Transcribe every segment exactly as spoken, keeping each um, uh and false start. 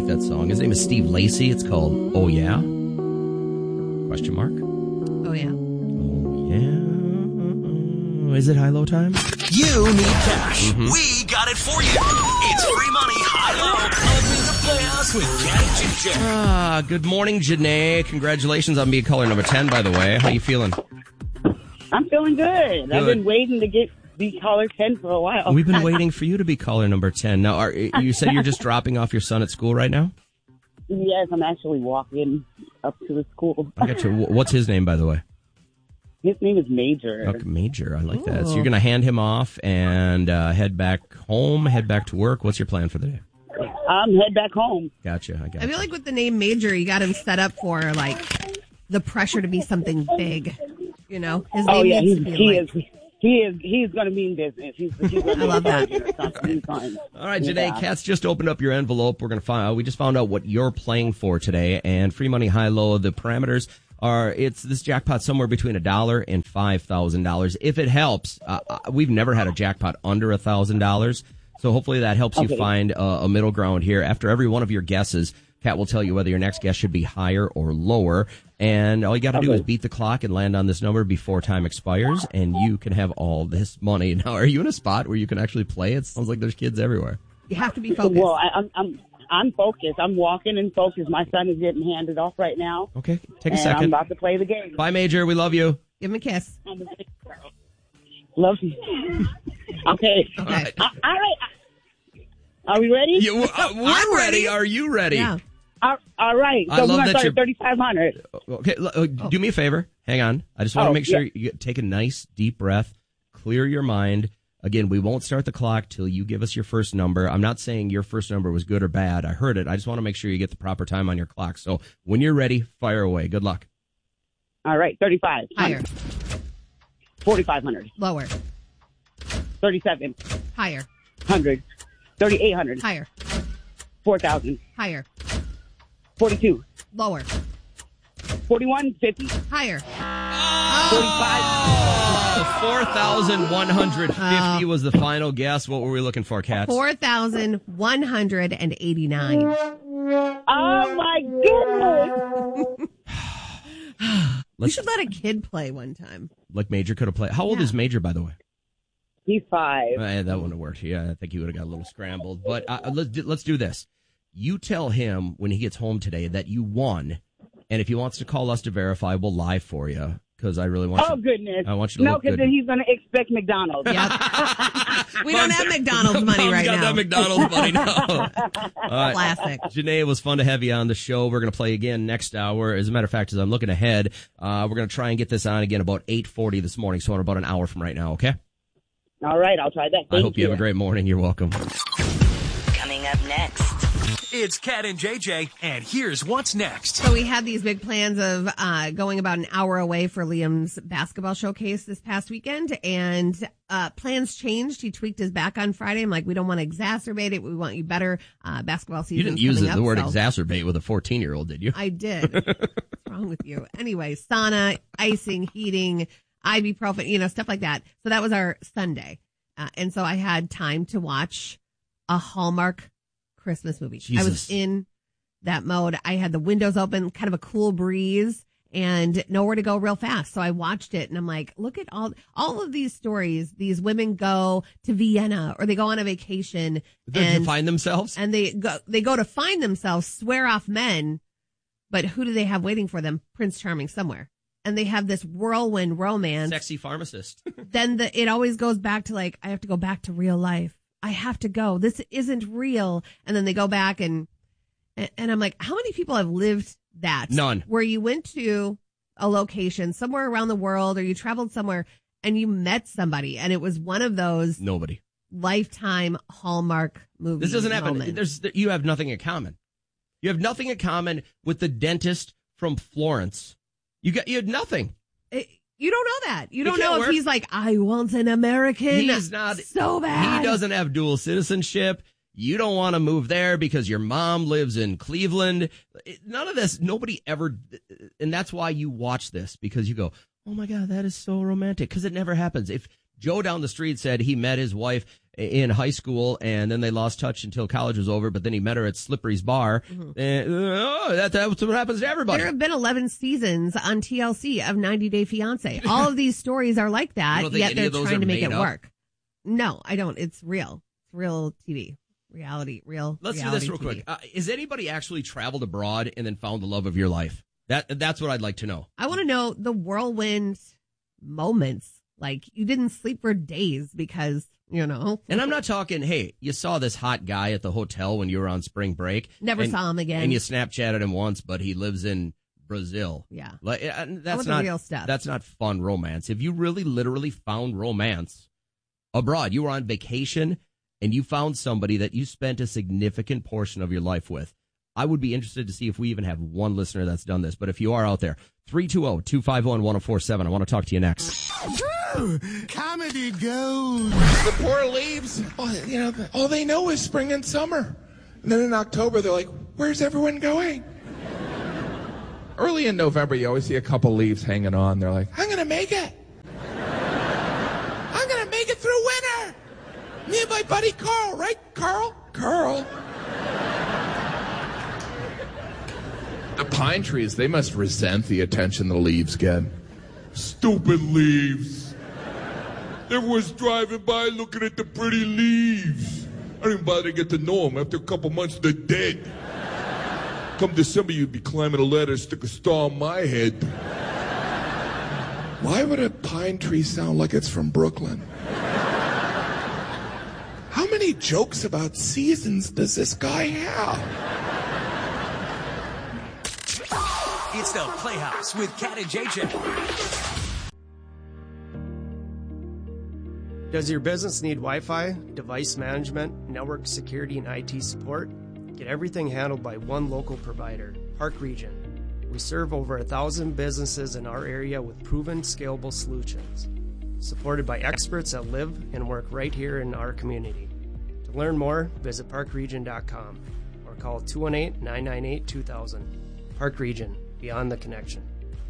that song. His name is Steve Lacy. It's called Oh Yeah? Question mark. Oh, yeah. Oh, yeah. Is it high-low time? You need cash. Mm-hmm. We got it for you. It's free money, high-low. Open the playoffs with Cat and J J. Ah, good morning, Janae. Congratulations on being caller number ten, by the way. How you feeling? I'm feeling good. good. I've been waiting to get be caller ten for a while. We've been waiting for you to be caller number ten. Now, are, you said you're just dropping off your son at school right now? Yes, I'm actually walking up to the school. I got you. What's his name, by the way? His name is Major. Okay, Major. I like Ooh. that. So you're going to hand him off and uh, head back home, head back to work. What's your plan for the day? I'm head back home. Gotcha. I got I feel like with the name Major, you got him set up for, like, the pressure to be something big. You know? His name Oh, yeah, needs he's, to be he like... is. He is. He's going to be in business. He's, he's gonna I love that. All right, Janae, yeah. Kat's just opened up your envelope. We're going to find out. We just found out what you're playing for today. And free money, high-low, the parameters are, it's this jackpot somewhere between a dollar and five thousand dollars. If it helps, uh, we've never had a jackpot under one thousand dollars. So hopefully that helps Okay. you find a, a middle ground here. After every one of your guesses, Kat will tell you whether your next guess should be higher or lower. And all you got to do Okay. is beat the clock and land on this number before time expires, and you can have all this money. Now, are you in a spot where you can actually play? It sounds like there's kids everywhere. You have to be focused. Well, I, I'm. I'm I'm focused. I'm walking and focused. My son is getting handed off right now. Okay, take a and second. I'm about to play the game. Bye, Major. We love you. Give him a kiss. Love you. Okay. Okay. All right. Uh, all right. Are we ready? You, uh, we're I'm ready. ready. Are you ready? Yeah. All, all right. I So love we're that gonna start you're- at thirty-five hundred. Okay, l- uh, do me a favor. Hang on. I just want to Oh, make sure yeah. you take a nice deep breath, clear your mind. Again, we won't start the clock till you give us your first number. I'm not saying your first number was good or bad. I heard it. I just want to make sure you get the proper time on your clock. So when you're ready, fire away. Good luck. All right. thirty-five. Higher. forty-five hundred. Lower. thirty-seven Higher. hundred. thirty-eight hundred. Higher. four thousand. Higher. forty-two. Lower. forty-one fifty. Higher. forty-five. four thousand one hundred fifty was the final guess. What were we looking for, Kat? four thousand one hundred eighty-nine. Oh, my goodness. We Let's, should let a kid play one time. like Major could have played. How old Yeah. is Major, by the way? He's five. Eh, that wouldn't have worked. Yeah, I think he would have got a little scrambled. But uh, let's do, let's do this. You tell him when he gets home today that you won, and if he wants to call us to verify, we'll lie for you because I really want Oh, you. goodness. I want you to No, look because good. then he's going to expect McDonald's. Yep. We don't have McDonald's money Mom's right got now. that McDonald's money now. All right. Classic. Janae, it was fun to have you on the show. We're going to play again next hour. As a matter of fact, as I'm looking ahead, uh, we're going to try and get this on again about eight forty this morning, so in about an hour from right now, okay? All right, I'll try that. I Thank hope you have a great morning. You're welcome. Coming up next. It's Cat and J J, and here's what's next. So we had these big plans of uh, going about an hour away for Liam's basketball showcase this past weekend, and uh, plans changed. He tweaked his back on Friday. I'm like, we don't want to exacerbate it. We want you better. Uh, basketball season. You didn't use coming it, the up, word so exacerbate with a fourteen-year-old, did you? I did. What's wrong with you? Anyway, sauna, icing, heating, ibuprofen, you know, stuff like that. So that was our Sunday. Uh, and so I had time to watch a Hallmark Christmas movie. Jesus. I was in that mode. I had the windows open, kind of a cool breeze, and nowhere to go real fast. So I watched it, and I'm like, look at all all of these stories. These women go to Vienna or they go on a vacation Did and you find themselves? and they go they go to find themselves, swear off men, but who do they have waiting for them? Prince Charming somewhere. And they have this whirlwind romance. Sexy pharmacist. Then the it always goes back to like, I have to go back to real life. I have to go. This isn't real. And then they go back and and I'm like, how many people have lived that? None. Where you went to a location somewhere around the world or you traveled somewhere and you met somebody and it was one of those Nobody. lifetime Hallmark movies. This doesn't happen. moments. There's, you have nothing in common. You have nothing in common with the dentist from Florence. You got you had nothing. It- you don't know that. You It don't can't know if work. he's like, I want an American. He's not so bad. He doesn't have dual citizenship. You don't want to move there because your mom lives in Cleveland. It- None of this. Nobody ever. And that's why you watch this, because you go, oh my God, that is so romantic. Because it never happens. If Joe down the street said he met his wife in high school, and then they lost touch until college was over, but then he met her at Slippery's bar. Mm-hmm. And, oh, that, that's what happens to everybody. There have been eleven seasons on T L C of ninety day fiance. All of these stories are like that, yet they're trying to make it up? work. No, I don't. It's real. It's real T V. Reality. Real Let's reality do this real T V. quick. Uh, has anybody actually traveled abroad and then found the love of your life? That That's what I'd like to know. I want to know the whirlwind moments. Like, you didn't sleep for days because, you know. And I'm not talking, hey, you saw this hot guy at the hotel when you were on spring break. Never and, saw him again. And you Snapchatted him once, but he lives in Brazil. Yeah. Like, that's I want not the real stuff. That's not fun romance. If you really literally found romance abroad, you were on vacation and you found somebody that you spent a significant portion of your life with, I would be interested to see if we even have one listener that's done this. But if you are out there, three two zero, two five one, one zero four seven. I want to talk to you next. Comedy goes. The poor leaves, oh, you know, all they know is spring and summer. And then in October, they're like, where's everyone going? Early in November, you always see a couple leaves hanging on. They're like, I'm going to make it. I'm going to make it through winter. Me and my buddy Carl, right, Carl? Carl. The pine trees, they must resent the attention the leaves get. Stupid leaves. Everyone's driving by looking at the pretty leaves. I didn't bother to get to know them. After a couple months, they're dead. Come December, you'd be climbing a ladder, stick a star on my head. Why would a pine tree sound like it's from Brooklyn? How many jokes about seasons does this guy have? It's the Playhouse with Cat and J J. Does your business need Wi-Fi, device management, network security, and I T support? Get everything handled by one local provider, Park Region. We serve over a thousand businesses in our area with proven, scalable solutions, supported by experts that live and work right here in our community. To learn more, visit park region dot com or call two one eight, nine nine eight, two thousand. Park Region. Beyond the connection.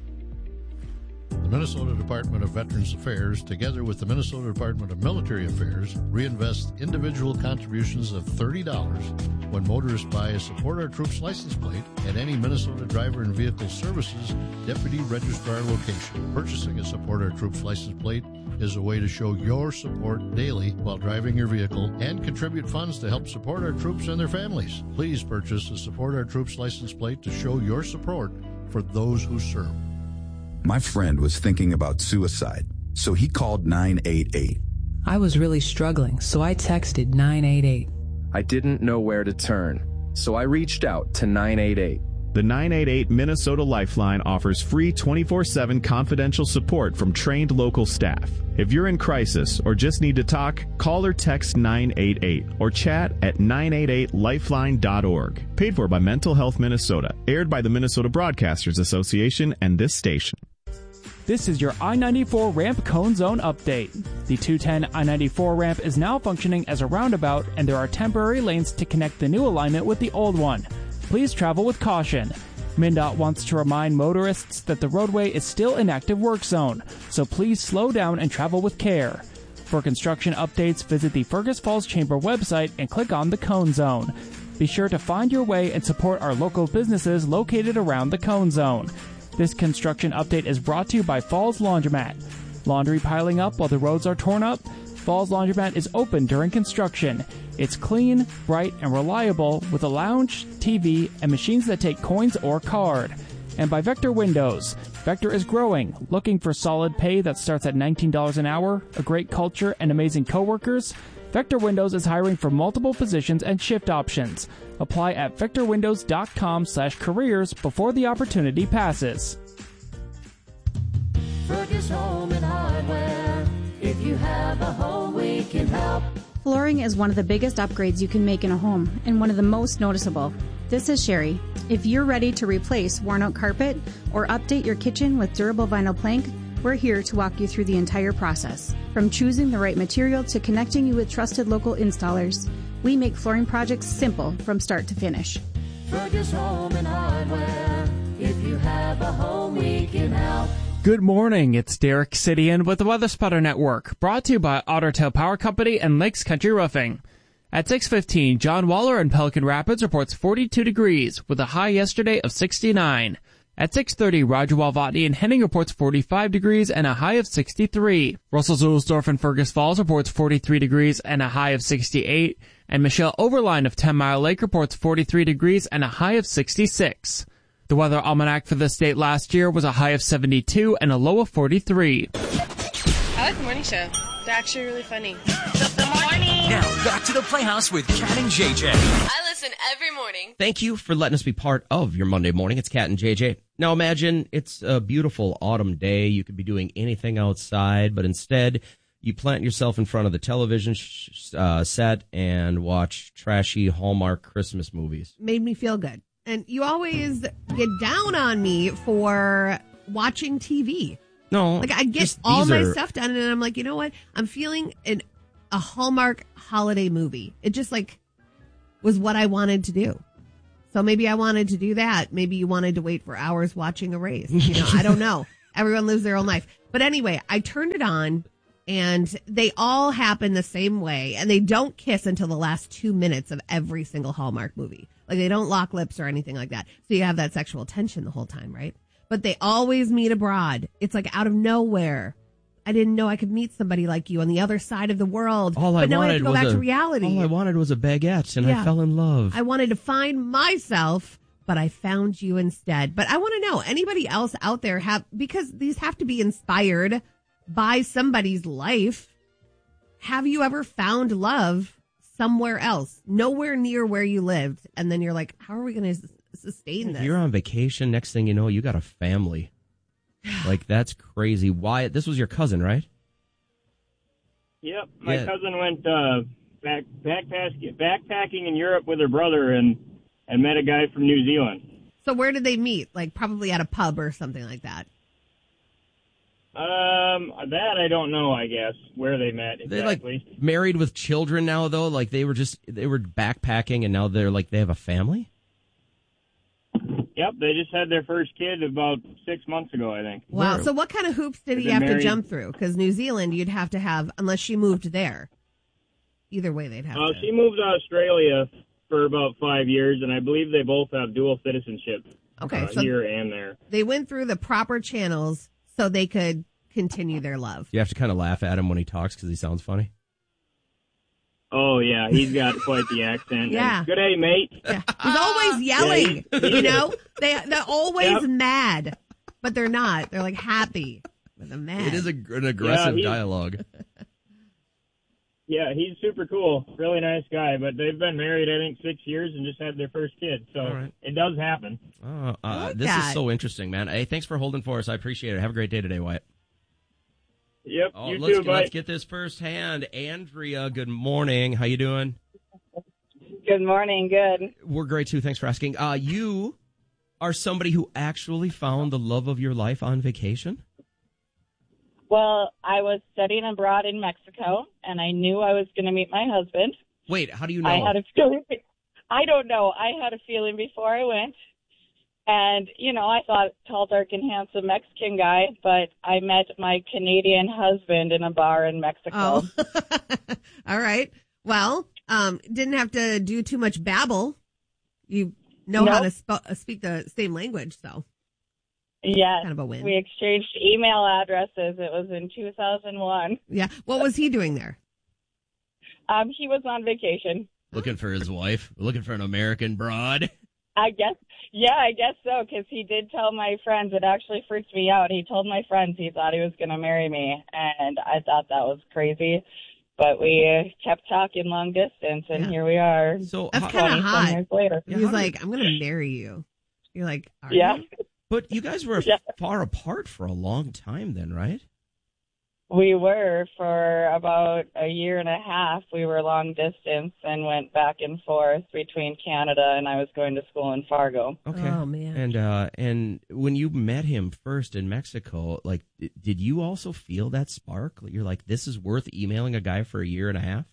The Minnesota Department of Veterans Affairs, together with the Minnesota Department of Military Affairs, reinvest individual contributions of thirty dollars when motorists buy a Support Our Troops license plate at any Minnesota Driver and Vehicle Services Deputy Registrar location. Purchasing a Support Our Troops license plate is a way to show your support daily while driving your vehicle and contribute funds to help support our troops and their families. Please purchase a Support Our Troops license plate to show your support for those who serve. My friend was thinking about suicide, so he called nine eight eight. I was really struggling, so I texted nine eight eight. I didn't know where to turn, so I reached out to nine eight eight. The nine eight eight Minnesota Lifeline offers free twenty-four seven confidential support from trained local staff. If you're in crisis or just need to talk, call or text nine eight eight or chat at nine eight eight lifeline dot org. Paid for by Mental Health Minnesota. Aired by the Minnesota Broadcasters Association and this station. This is your I ninety-four ramp cone zone update. The two ten I ninety-four ramp is now functioning as a roundabout, and there are temporary lanes to connect the new alignment with the old one. Please travel with caution. MnDOT wants to remind motorists that the roadway is still an active work zone, so please slow down and travel with care. For construction updates, visit the Fergus Falls Chamber website and click on the Cone Zone. Be sure to find your way and support our local businesses located around the Cone Zone. This construction update is brought to you by Falls Laundromat. Laundry piling up while the roads are torn up? Falls Laundromat is open during construction. It's clean, bright, and reliable with a lounge, T V, and machines that take coins or card. And by Vector Windows. Vector is growing, looking for solid pay that starts at nineteen dollars an hour, a great culture, and amazing coworkers. Vector Windows is hiring for multiple positions and shift options. Apply at vector windows dot com slash careers before the opportunity passes. Fergus Home and Hardware. If you have a home, we can help. Flooring is one of the biggest upgrades you can make in a home and one of the most noticeable. This is Sherry. If you're ready to replace worn-out carpet or update your kitchen with durable vinyl plank, we're here to walk you through the entire process. From choosing the right material to connecting you with trusted local installers, we make flooring projects simple from start to finish. Fergus Home and Hardware. If you have a home, we can help. Good morning, it's Derek Sidian with the Weather Spotter Network, brought to you by Otter Tail Power Company and Lakes Country Roofing. At six fifteen, John Waller in Pelican Rapids reports forty-two degrees, with a high yesterday of sixty-nine. At six thirty, Roger Walvatney in Henning reports forty-five degrees and a high of sixty-three. Russell Zuhlsdorf in Fergus Falls reports forty-three degrees and a high of sixty-eight. And Michelle Overline of Ten Mile Lake reports forty-three degrees and a high of sixty-six. The weather almanac for the state last year was a high of seventy-two and a low of forty-three. I like the morning show. They're actually really funny. The morning. Now back to the Playhouse with Kat and J J. I listen every morning. Thank you for letting us be part of your Monday morning. It's Kat and J J. Now imagine it's a beautiful autumn day. You could be doing anything outside, but instead you plant yourself in front of the television sh- uh, set and watch trashy Hallmark Christmas movies. Made me feel good. And you always get down on me for watching T V. No. Like, I get just, all my are... stuff done, and I'm like, you know what? I'm feeling an, a Hallmark holiday movie. It just, like, was what I wanted to do. So maybe I wanted to do that. Maybe you wanted to wait for hours watching a race. You know, I don't know. Everyone lives their own life. But anyway, I turned it on, and they all happen the same way, and they don't kiss until the last two minutes of every single Hallmark movie. Like, they don't lock lips or anything like that. So you have that sexual tension the whole time, right? But they always meet abroad. It's like out of nowhere. I didn't know I could meet somebody like you on the other side of the world. All but I now I have wanted to go was back a, to reality. All I wanted was a baguette, and Yeah. I fell in love. I wanted to find myself, but I found you instead. But I want to know, anybody else out there have, because these have to be inspired by somebody's life. Have you ever found love somewhere else, nowhere near where you lived? And then you're like, how are we going to sustain If this? you're on vacation, next thing you know, you got a family. Like, that's crazy. Why? This was your cousin, right? Yep. My Yeah. cousin went uh, back backpack, backpacking in Europe with her brother and, and met a guy from New Zealand. So where did they meet? Like, probably at a pub or something like that. Um, that I don't know, I guess, where they met They're exactly. like married with children now, though. Like, they were just they were backpacking, and now they're like they have a family. Yep, they just had their first kid about six months ago, I think. Wow. So what kind of hoops did They've he been have to married- jump through? Because New Zealand, you'd have to have, unless she moved there. Either way, they'd have Uh, to. she moved to Australia for about five years, and I believe they both have dual citizenship. Okay, uh, so here and there. They went through the proper channels so they could continue their love. You have to kind of laugh at him when he talks because he sounds funny. Oh, yeah, he's got quite the accent. Yeah. And, good day, mate. Yeah. He's always yelling, Yeah, he- you know? They, they're always Yep. mad, but they're not. They're like happy, but they're mad. It is a, an aggressive Yeah, he- dialogue. Yeah, he's super cool. Really nice guy, but they've been married, I think, six years and just had their first kid. So right. it does happen. Uh, uh, like this that. is so interesting, man. Hey, thanks for holding for us. I appreciate it. Have a great day today, Wyatt. Yep, Oh, you let's, too, bud. let's get this firsthand. Andrea, good morning. How you doing? Good morning. Good. We're great, too. Thanks for asking. Uh, you are somebody who actually found the love of your life on vacation? Well, I was studying abroad in Mexico, and I knew I was going to meet my husband. Wait, how do you know? I had a feeling. I don't know. I had a feeling before I went. And, you know, I thought tall, dark, and handsome Mexican guy, but I met my Canadian husband in a bar in Mexico. Oh, all right. Well, um, didn't have to do too much babble. You know how to Nope. sp- speak the same language, so. Yes. Kind of a win. We exchanged email addresses. It was in two thousand one. Yeah. What was he doing there? Um, he was on vacation. Looking for his wife? Looking for an American broad? I guess, yeah, I guess so, because he did tell my friends. It actually freaked me out. He told my friends he thought he was going to marry me, and I thought that was crazy. But we uh, kept talking long distance, and here we are. So That's twenty kind of some hot. years later. He was like, I'm going to marry you. You're like, are Yeah. you? But you guys were Yeah. far apart for a long time then, right? We were for about a year and a half. We were long distance and went back and forth between Canada, and I was going to school in Fargo. Okay. Oh, man. And uh, and when you met him first in Mexico, like, d- did you also feel that spark? You're like, this is worth emailing a guy for a year and a half?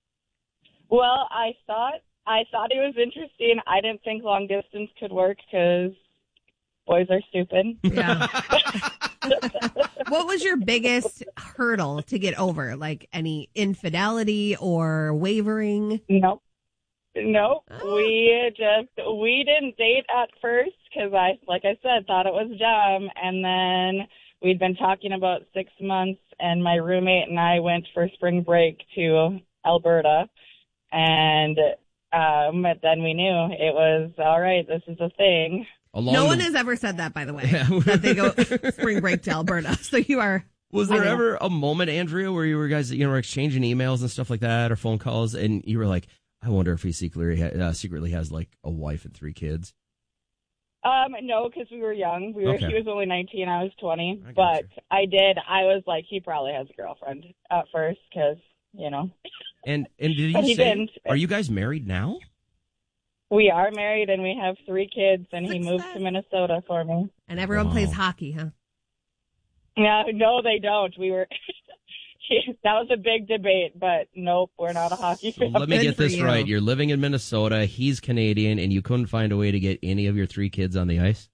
Well, I thought I thought it was interesting. I didn't think long distance could work because boys are stupid. Yeah. What was your biggest hurdle to get over? Like any infidelity or wavering? Nope. Nope. Oh. We just, we didn't date at first because I, like I said, thought it was dumb. And then we'd been talking about six months and my roommate and I went for spring break to Alberta. And um, then we knew it was, all right, this is a thing. Along no one the... has ever said that, by the way, yeah. that they go spring break to Alberta. So you are. Was there ever a moment, Andrea, where you were guys, you know, were exchanging emails and stuff like that or phone calls and you were like, I wonder if he secretly, uh, secretly has like a wife and three kids? Um, no, because we were young. We were, okay. He was only nineteen. I was twenty. I but you. I did. I was like, he probably has a girlfriend at first because, you know. And, and did but you he say, didn't. Are you guys married now? We are married and we have three kids, and he moved to Minnesota for me. And everyone wow. plays hockey, huh? Yeah, no, they don't. We were. That was a big debate, but nope, we're not a hockey so family. Let me get this you. right. You're living in Minnesota. He's Canadian, and you couldn't find a way to get any of your three kids on the ice?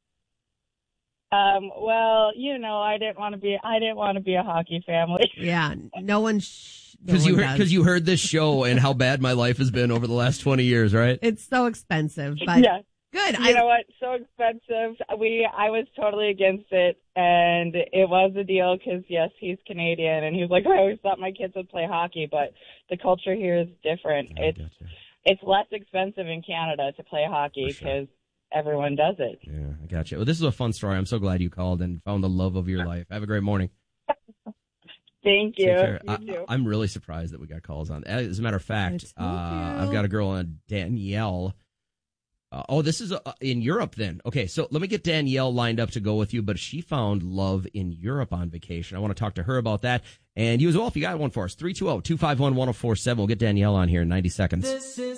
Um. Well, you know, I didn't want to be. I didn't want to be a hockey family. Yeah, no one. Sh- Because no you because you heard this show and how bad my life has been over the last twenty years, right? It's so expensive, but yeah. good. You I, know what? So expensive. We I was totally against it, and it was a deal because yes, he's Canadian, and he was like, I always thought my kids would play hockey, but the culture here is different. I it's gotcha. it's less expensive in Canada to play hockey because sure. everyone does it. Yeah, I got you. Well, this is a fun story. I'm so glad you called and found the love of your life. Have a great morning. Thank you. you I, I'm really surprised that we got calls on. As a matter of fact, uh, I've got a girl on Danielle. Uh, oh, this is uh, in Europe then. Okay, so let me get Danielle lined up to go with you, but she found love in Europe on vacation. I want to talk to her about that. And you as well, if you got one for us, three two zero, two five one, one zero four seven. We'll get Danielle on here in ninety seconds. This is